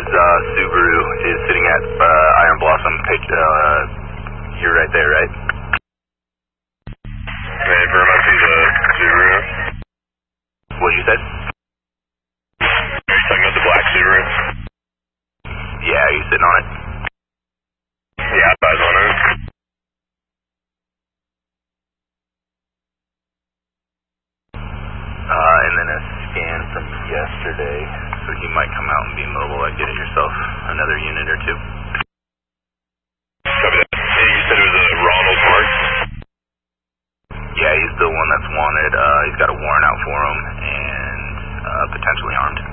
Subaru is sitting at Iron Blossom. You're right there, right? Hey, Burma to the Subaru. What'd you say? Are you talking about the black Subaru? Yeah, are you sitting on it? Yeah, I was on it. And then a scan from yesterday, so he might come out and be mobile. I'd get it yourself, another unit or two. Copy that. Hey, you said it was a Ronald Marks? Yeah, he's the one that's wanted. He's got a warrant out for him, and potentially armed.